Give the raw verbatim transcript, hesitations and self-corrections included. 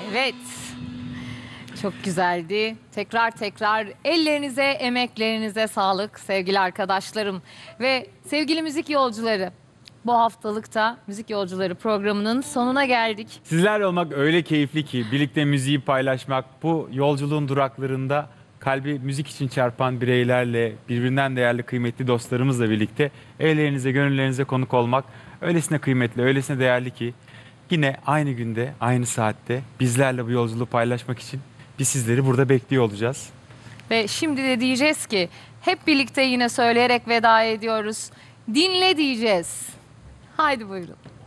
Evet. Çok güzeldi. Tekrar tekrar ellerinize, emeklerinize sağlık sevgili arkadaşlarım. Ve sevgili müzik yolcuları, bu haftalıkta Müzik Yolcuları programının sonuna geldik. Sizlerle olmak öyle keyifli ki birlikte müziği paylaşmak, bu yolculuğun duraklarında kalbi müzik için çarpan bireylerle, birbirinden değerli kıymetli dostlarımızla birlikte evlerinize, gönüllerinize konuk olmak öylesine kıymetli, öylesine değerli ki yine aynı günde, aynı saatte bizlerle bu yolculuğu paylaşmak için biz sizleri burada bekliyor olacağız. Ve şimdi de diyeceğiz ki hep birlikte yine söyleyerek veda ediyoruz. Dinle diyeceğiz. Haydi buyurun.